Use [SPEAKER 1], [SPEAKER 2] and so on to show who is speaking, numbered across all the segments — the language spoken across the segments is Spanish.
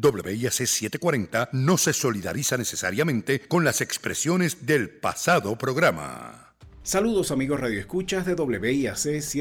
[SPEAKER 1] WIAC 740 no se solidariza necesariamente con las expresiones del pasado programa.
[SPEAKER 2] Saludos amigos radioescuchas de WIAC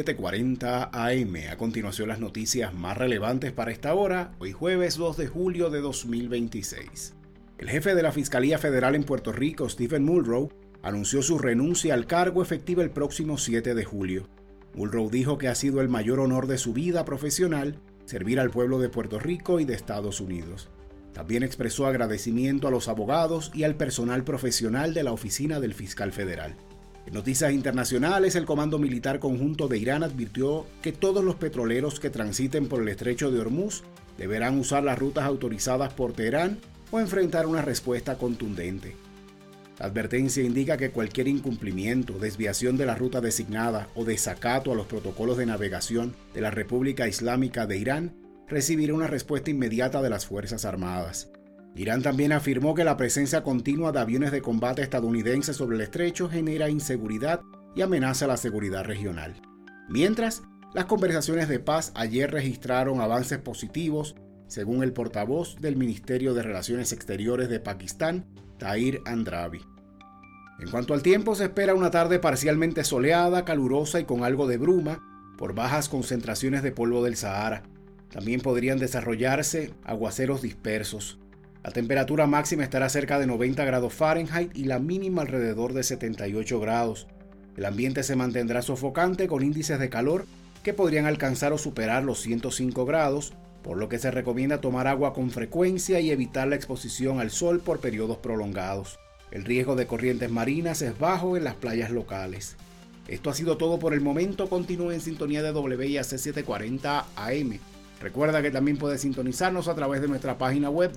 [SPEAKER 2] 740 AM. A continuación las noticias más relevantes para esta hora, hoy jueves 2 de julio de 2026. El jefe de la Fiscalía Federal en Puerto Rico, Stephen Muldrow, anunció su renuncia al cargo efectiva el próximo 7 de julio. Muldrow dijo que ha sido el mayor honor de su vida profesional servir al pueblo de Puerto Rico y de Estados Unidos. También expresó agradecimiento a los abogados y al personal profesional de la Oficina del Fiscal Federal. En noticias internacionales, el Comando Militar Conjunto de Irán advirtió que todos los petroleros que transiten por el estrecho de Hormuz deberán usar las rutas autorizadas por Teherán o enfrentar una respuesta contundente. La advertencia indica que cualquier incumplimiento, desviación de la ruta designada o desacato a los protocolos de navegación de la República Islámica de Irán recibirá una respuesta inmediata de las Fuerzas Armadas. Irán también afirmó que la presencia continua de aviones de combate estadounidenses sobre el estrecho genera inseguridad y amenaza la seguridad regional. Mientras, las conversaciones de paz ayer registraron avances positivos, según el portavoz del Ministerio de Relaciones Exteriores de Pakistán, Tahir Andrabi. En cuanto al tiempo, se espera una tarde parcialmente soleada, calurosa y con algo de bruma por bajas concentraciones de polvo del Sahara. También podrían desarrollarse aguaceros dispersos. La temperatura máxima estará cerca de 90 grados Fahrenheit y la mínima alrededor de 78 grados. El ambiente se mantendrá sofocante con índices de calor que podrían alcanzar o superar los 105 grados, por lo que se recomienda tomar agua con frecuencia y evitar la exposición al sol por periodos prolongados. El riesgo de corrientes marinas es bajo en las playas locales. Esto ha sido todo por el momento. Continúe en sintonía de WIAC 740 AM. Recuerda que también puedes sintonizarnos a través de nuestra página web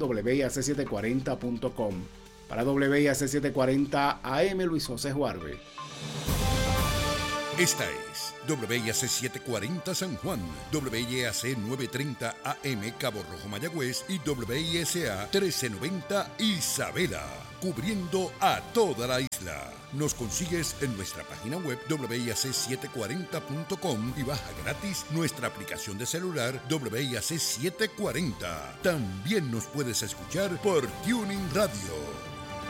[SPEAKER 2] wiac740.com. Para WIAC 740 AM, Luis José Juarbe.
[SPEAKER 1] Esta es WIAC 740 San Juan, WIAC 930 AM Cabo Rojo Mayagüez y WISA 1390 Isabela, cubriendo a toda la isla. Nos consigues en nuestra página web wiac740.com y baja gratis nuestra aplicación de celular WIAC 740. También nos puedes escuchar por Tuning Radio.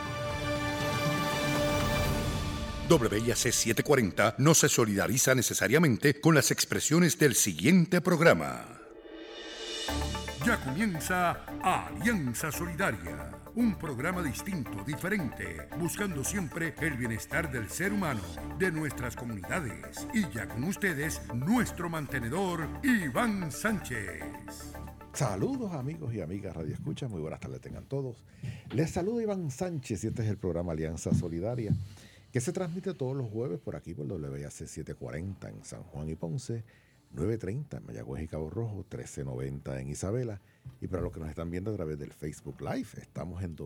[SPEAKER 1] WIAC 740 no se solidariza necesariamente con las expresiones del siguiente programa. Ya comienza Alianza Solidaria, un programa distinto, diferente, buscando siempre el bienestar del ser humano, de nuestras comunidades. Y ya con ustedes, nuestro mantenedor, Iván Sánchez.
[SPEAKER 3] Saludos amigos y amigas Radio Escucha, muy buenas tardes tengan todos. Les saluda Iván Sánchez y este es el programa Alianza Solidaria, que se transmite todos los jueves por aquí por WIAC 740 en San Juan y Ponce, 930 en Mayagüez y Cabo Rojo, 1390 en Isabela. Y para los que nos están viendo a través del Facebook Live, estamos en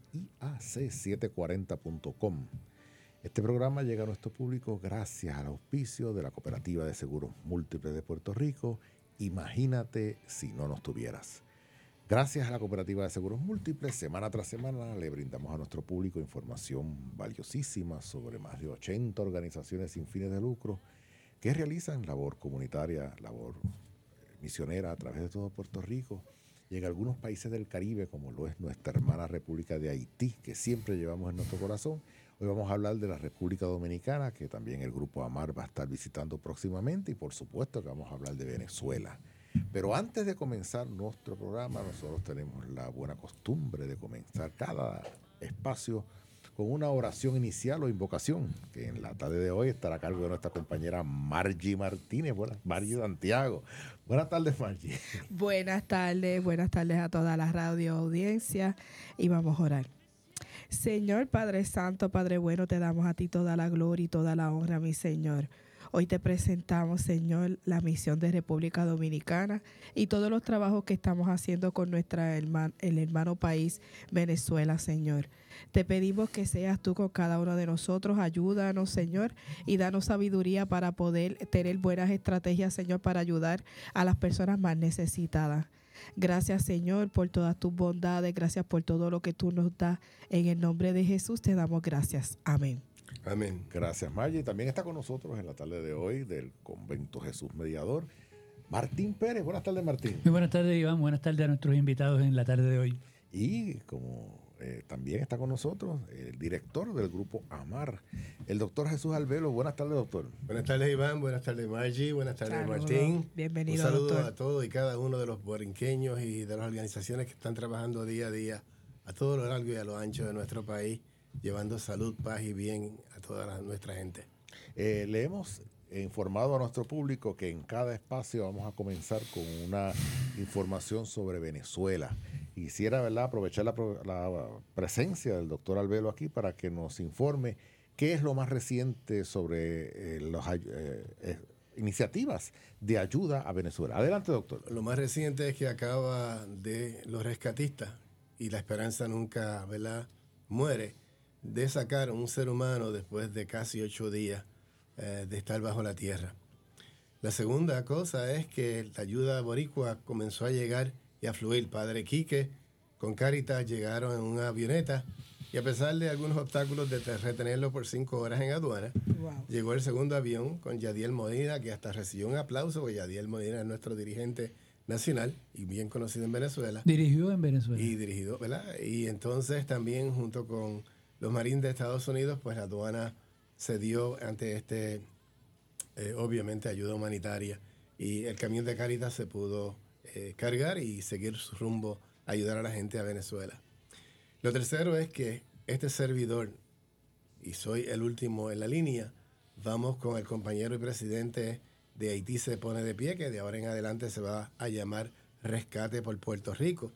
[SPEAKER 3] WIAC740.com. Este programa llega a nuestro público gracias al auspicio de la Cooperativa de Seguros Múltiples de Puerto Rico. Imagínate si no nos tuvieras. Gracias a la Cooperativa de Seguros Múltiples, semana tras semana le brindamos a nuestro público información valiosísima sobre más de 80 organizaciones sin fines de lucro que realizan labor comunitaria, labor misionera a través de todo Puerto Rico y en algunos países del Caribe, como lo es nuestra hermana República de Haití, que siempre llevamos en nuestro corazón. Hoy vamos a hablar de la República Dominicana, que también el Grupo AMAR va a estar visitando próximamente, y por supuesto que vamos a hablar de Venezuela. Pero antes de comenzar nuestro programa, nosotros tenemos la buena costumbre de comenzar cada espacio con una oración inicial o invocación, que en la tarde de hoy estará a cargo de nuestra compañera Margie Martínez. Margie Santiago. Buenas tardes, Margie.
[SPEAKER 4] Buenas tardes a toda la radio audiencia y vamos a orar. Señor Padre Santo, Padre bueno, te damos a ti toda la gloria y toda la honra, mi Señor. Hoy te presentamos, Señor, la misión de República Dominicana y todos los trabajos que estamos haciendo con el hermano país Venezuela, Señor. Te pedimos que seas tú con cada uno de nosotros. Ayúdanos, Señor, y danos sabiduría para poder tener buenas estrategias, Señor, para ayudar a las personas más necesitadas. Gracias, Señor, por todas tus bondades. Gracias por todo lo que tú nos das. En el nombre de Jesús te damos gracias. Amén.
[SPEAKER 3] Amén. Gracias, Margie. También está con nosotros en la tarde de hoy del Convento Jesús Mediador Martín Pérez. Buenas tardes, Martín.
[SPEAKER 5] Muy buenas tardes, Iván. Buenas tardes a nuestros invitados en la tarde de hoy.
[SPEAKER 3] Y como también está con nosotros el director del grupo AMAR, el doctor Jesús Albelo. Buenas tardes, doctor.
[SPEAKER 6] Buenas tardes, Iván. Buenas tardes, Margie. Buenas tardes,
[SPEAKER 4] Saludos.
[SPEAKER 6] Martín.
[SPEAKER 4] Bienvenido,
[SPEAKER 6] un saludo
[SPEAKER 4] doctor.
[SPEAKER 6] a todos y cada uno de los borinqueños y de las organizaciones que están trabajando día a día a todo lo largo y a lo ancho de nuestro país, llevando salud, paz y bien a toda nuestra gente.
[SPEAKER 3] Le hemos informado a nuestro público que en cada espacio vamos a comenzar con una información sobre Venezuela. Quisiera, ¿verdad?, aprovechar la presencia del doctor Albelo aquí para que nos informe qué es lo más reciente sobre las iniciativas de ayuda a Venezuela. Adelante, doctor.
[SPEAKER 6] Lo más reciente es que acaba de los rescatistas, y la esperanza nunca, ¿verdad?, muere, de sacar a un ser humano después de casi 8 días de estar bajo la tierra. La segunda cosa es que la ayuda boricua comenzó a llegar y a fluir. Padre Quique con Cáritas llegaron en una avioneta y a pesar de algunos obstáculos de retenerlo por 5 horas en aduana, llegó el segundo avión con Yadiel Molina, que hasta recibió un aplauso, porque Yadiel Molina es nuestro dirigente nacional y bien conocido en Venezuela.
[SPEAKER 5] Dirigió en Venezuela.
[SPEAKER 6] Y dirigido, ¿verdad? Y entonces también junto con los Marines de Estados Unidos, pues la aduana cedió ante obviamente, ayuda humanitaria. Y el camión de Cáritas se pudo cargar y seguir su rumbo a ayudar a la gente a Venezuela. Lo tercero es que este servidor, y soy el último en la línea, vamos con el compañero y presidente de Haití se pone de pie, que de ahora en adelante se va a llamar Rescate por Puerto Rico,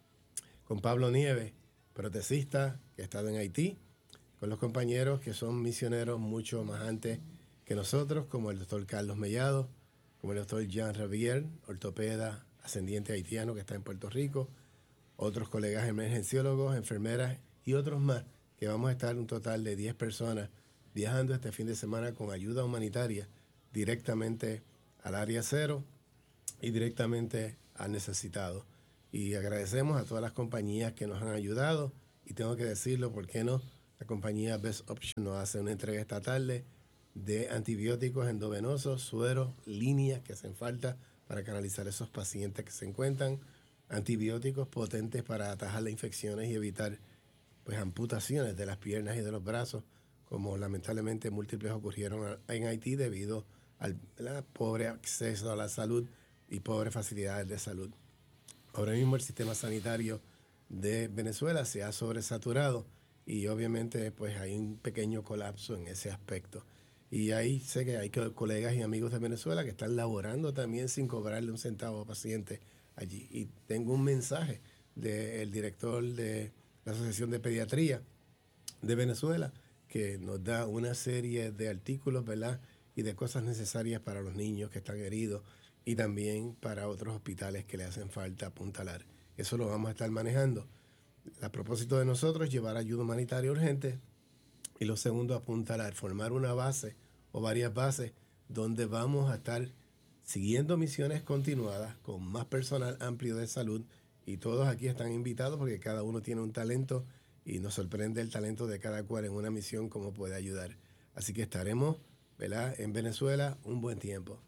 [SPEAKER 6] con Pablo Nieves, protecista que ha estado en Haití, con los compañeros que son misioneros mucho más antes que nosotros, como el doctor Carlos Mellado, como el doctor Jean Ravier, ortopeda ascendiente haitiano que está en Puerto Rico, otros colegas emergenciólogos, enfermeras y otros más, que vamos a estar un total de 10 personas viajando este fin de semana con ayuda humanitaria directamente al área cero y directamente al necesitado. Y agradecemos a todas las compañías que nos han ayudado, y tengo que decirlo, ¿por qué no? La compañía Best Option nos hace una entrega esta tarde de antibióticos endovenosos, sueros, líneas que hacen falta para canalizar esos pacientes que se encuentran, antibióticos potentes para atajar las infecciones y evitar pues amputaciones de las piernas y de los brazos, como lamentablemente múltiples ocurrieron en Haití debido al pobre acceso a la salud y pobres facilidades de salud. Ahora mismo el sistema sanitario de Venezuela se ha sobresaturado y obviamente pues hay un pequeño colapso en ese aspecto. Y ahí sé que hay colegas y amigos de Venezuela que están laborando también sin cobrarle un centavo a pacientes allí. Y tengo un mensaje del director de la Asociación de Pediatría de Venezuela, que nos da una serie de artículos, ¿verdad?, y de cosas necesarias para los niños que están heridos y también para otros hospitales que le hacen falta apuntalar. Eso lo vamos a estar manejando. A propósito de nosotros, llevar ayuda humanitaria urgente, y lo segundo, apuntalar, formar una base o varias bases donde vamos a estar siguiendo misiones continuadas con más personal amplio de salud, y todos aquí están invitados porque cada uno tiene un talento y nos sorprende el talento de cada cual en una misión, cómo puede ayudar. Así que estaremos, ¿verdad?, en Venezuela un buen tiempo.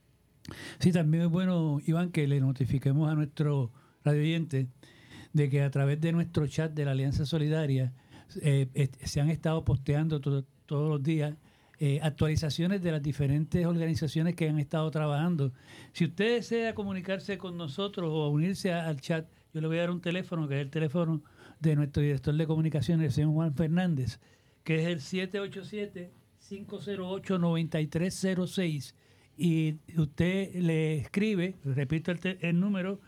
[SPEAKER 5] Sí, también es bueno, Iván, que le notifiquemos a nuestro radio oyente de que a través de nuestro chat de la Alianza Solidaria se han estado posteando todos los días actualizaciones de las diferentes organizaciones que han estado trabajando. Si usted desea comunicarse con nosotros o unirse al chat, yo le voy a dar un teléfono, que es el teléfono de nuestro director de comunicaciones, el señor Juan Fernández, que es el 787-508-9306. Y usted le escribe, repito el número,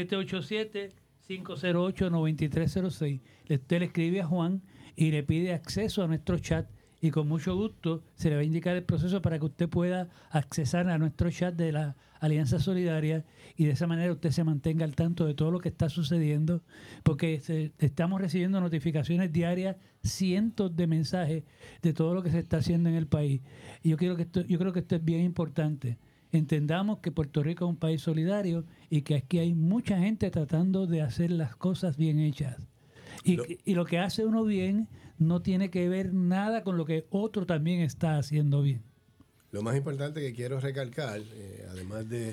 [SPEAKER 5] 787-508-9306. Usted le escribe a Juan y le pide acceso a nuestro chat, y con mucho gusto se le va a indicar el proceso para que usted pueda accesar a nuestro chat de la Alianza Solidaria, y de esa manera usted se mantenga al tanto de todo lo que está sucediendo, porque estamos recibiendo notificaciones diarias, cientos de mensajes de todo lo que se está haciendo en el país. Y yo creo que esto es bien importante. Entendamos que Puerto Rico es un país solidario y que aquí hay mucha gente tratando de hacer las cosas bien hechas. Y lo que hace uno bien no tiene que ver nada con lo que otro también está haciendo bien.
[SPEAKER 6] Lo más importante que quiero recalcar, además de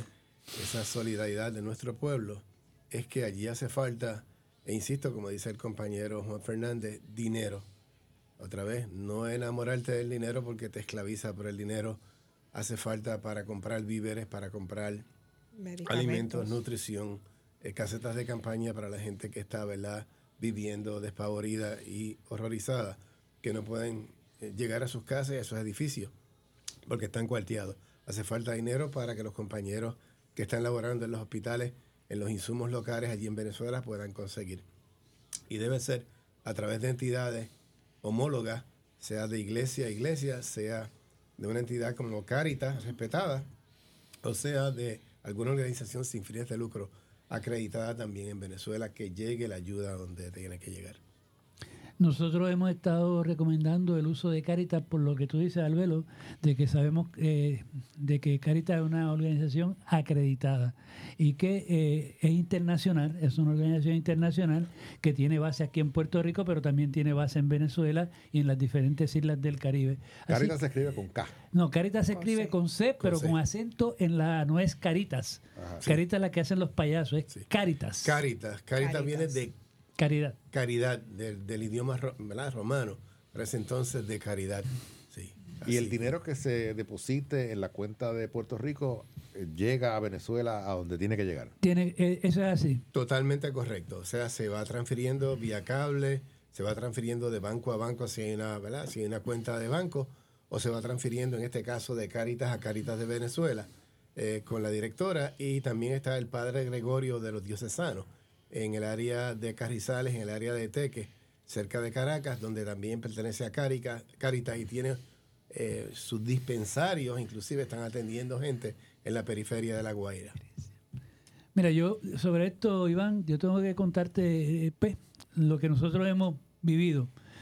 [SPEAKER 6] esa solidaridad de nuestro pueblo, es que allí hace falta, e insisto, como dice el compañero Juan Fernández, dinero. Otra vez, no enamorarte del dinero porque te esclaviza, pero el dinero hace falta para comprar víveres, para comprar alimentos, nutrición, casetas de campaña para la gente que está, ¿verdad?, viviendo despavorida y horrorizada, que no pueden llegar a sus casas y a sus edificios porque están cuarteados. Hace falta dinero para que los compañeros que están laborando en los hospitales, en los insumos locales allí en Venezuela puedan conseguir. Y debe ser a través de entidades homólogas, sea de iglesia a iglesia, sea de una entidad como Cáritas, respetada, o sea de alguna organización sin fines de lucro acreditada también en Venezuela, que llegue la ayuda donde tiene que llegar.
[SPEAKER 5] Nosotros hemos estado recomendando el uso de Cáritas por lo que tú dices, Albelo, de que sabemos de que Cáritas es una organización acreditada y que es internacional, es una organización internacional que tiene base aquí en Puerto Rico, pero también tiene base en Venezuela y en las diferentes islas del Caribe.
[SPEAKER 3] Cáritas se escribe con K.
[SPEAKER 5] No, Cáritas se escribe con C, pero con acento en la, no es Caritas.
[SPEAKER 3] Ajá,
[SPEAKER 5] Caritas es la que hacen los payasos, es Cáritas.
[SPEAKER 6] Cáritas viene de
[SPEAKER 5] caridad
[SPEAKER 6] del idioma ¿verdad?, romano, para ese entonces de caridad. Sí,
[SPEAKER 3] y el dinero que se deposite en la cuenta de Puerto Rico llega a Venezuela a donde tiene que llegar.
[SPEAKER 5] Eso es así.
[SPEAKER 6] Totalmente correcto. O sea, se va transfiriendo vía cable, se va transfiriendo de banco a banco si hay una, ¿verdad?, si hay una cuenta de banco, o se va transfiriendo en este caso de Cáritas a Cáritas de Venezuela con la directora, y también está el padre Gregorio de los Diocesanos en el área de Carrizales, en el área de Teque, cerca de Caracas, donde también pertenece a Cáritas y tiene sus dispensarios, inclusive están atendiendo gente en la periferia de La Guaira.
[SPEAKER 5] Mira, yo sobre esto, Iván, yo tengo que contarte lo que nosotros hemos vivido.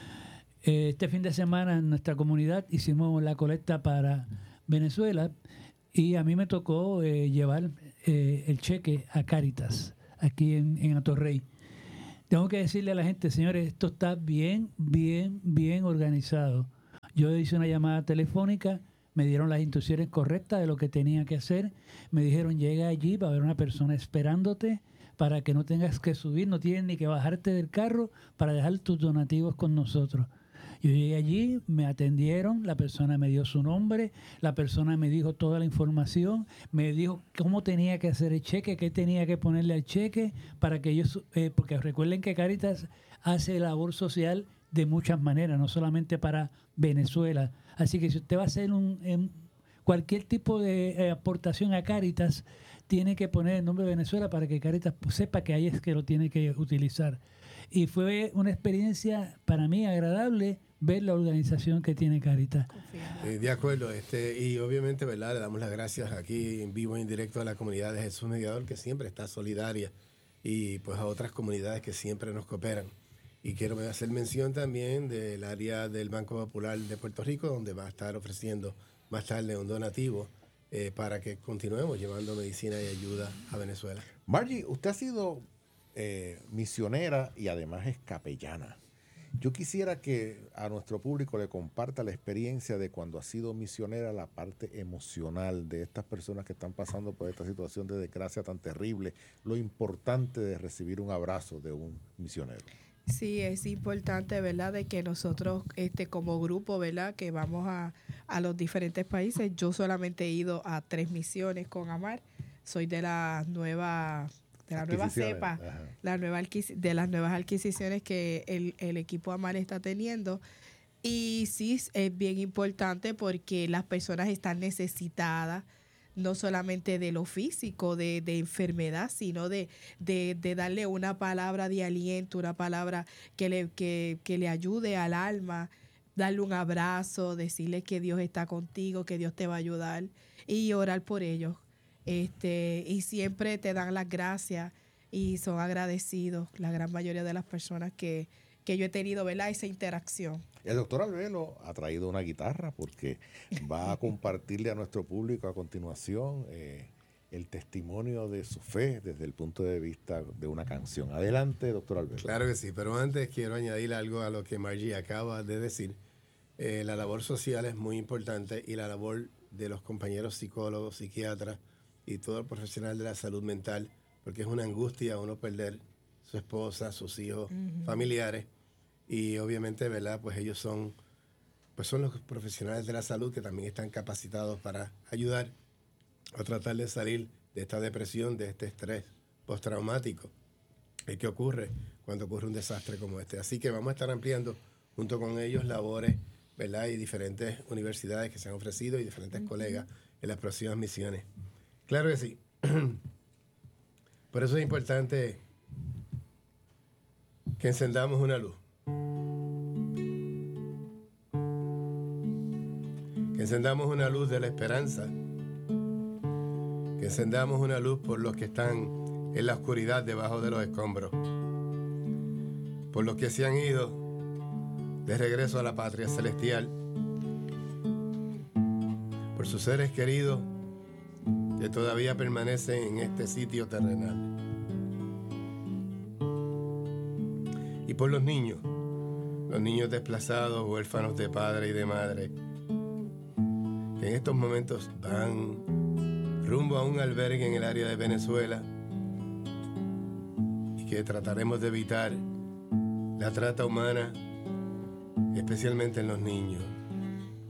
[SPEAKER 5] Este fin de semana en nuestra comunidad hicimos la colecta para Venezuela y a mí me tocó llevar el cheque a Cáritas, aquí en Atorrey. Tengo que decirle a la gente, señores, esto está bien organizado. Yo hice una llamada telefónica, me dieron las instrucciones correctas de lo que tenía que hacer, me dijeron, llega allí, va a haber una persona esperándote para que no tengas que subir, no tienes ni que bajarte del carro para dejar tus donativos con nosotros. Yo llegué allí, me atendieron, la persona me dio su nombre, la persona me dijo toda la información, me dijo cómo tenía que hacer el cheque, qué tenía que ponerle al cheque, para que ellos, porque recuerden que Cáritas hace labor social de muchas maneras, no solamente para Venezuela. Así que si usted va a hacer cualquier tipo de aportación a Cáritas, tiene que poner el nombre de Venezuela para que Cáritas sepa que ahí es que lo tiene que utilizar. Y fue una experiencia para mí agradable ver la organización que tiene Cáritas.
[SPEAKER 6] De acuerdo, y obviamente, ¿verdad?, le damos las gracias aquí en vivo e en directo a la comunidad de Jesús Mediador, que siempre está solidaria, y pues a otras comunidades que siempre nos cooperan. Y quiero hacer mención también del área del Banco Popular de Puerto Rico, donde va a estar ofreciendo más tarde un donativo para que continuemos llevando medicina y ayuda a Venezuela.
[SPEAKER 3] Margie, usted ha sido misionera y además es capellana. Yo quisiera que a nuestro público le comparta la experiencia de cuando ha sido misionera, la parte emocional de estas personas que están pasando por esta situación de desgracia tan terrible, lo importante de recibir un abrazo de un misionero.
[SPEAKER 4] Sí, es importante, ¿verdad?, de que nosotros como grupo, ¿verdad?, que vamos a los diferentes países. Yo solamente he ido a 3 misiones con Amar. Soy de la nueva cepa, de las nuevas adquisiciones que el equipo Amar está teniendo. Y sí, es bien importante porque las personas están necesitadas, no solamente de lo físico, de enfermedad, sino de darle una palabra de aliento, una palabra que le ayude al alma, darle un abrazo, decirle que Dios está contigo, que Dios te va a ayudar y orar por ellos. Y siempre te dan las gracias y son agradecidos la gran mayoría de las personas que yo he tenido, ¿verdad?, esa interacción.
[SPEAKER 3] El doctor Albelo ha traído una guitarra porque va a compartirle a nuestro público a continuación el testimonio de su fe desde el punto de vista de una canción. Adelante, doctor Albelo.
[SPEAKER 6] Claro que sí, pero antes quiero añadir algo a lo que Margie acaba de decir. La labor social es muy importante y la labor de los compañeros psicólogos, psiquiatras, y todo el profesional de la salud mental, porque es una angustia uno perder su esposa, sus hijos, familiares, y obviamente, ¿verdad? Pues ellos son los profesionales de la salud que también están capacitados para ayudar a tratar de salir de esta depresión, de este estrés postraumático que ocurre cuando ocurre un desastre como este. Así que vamos a estar ampliando junto con ellos labores, ¿verdad? Y diferentes universidades que se han ofrecido y diferentes colegas en las próximas misiones. Claro que sí. Por eso es importante que encendamos una luz. Que encendamos una luz de la esperanza. Que encendamos una luz por los que están en la oscuridad debajo de los escombros. Por los que se han ido de regreso a la patria celestial. Por sus seres queridos que todavía permanecen en este sitio terrenal. Y por los niños desplazados, huérfanos de padre y de madre, que en estos momentos van rumbo a un albergue en el área de Venezuela y que trataremos de evitar la trata humana, especialmente en los niños.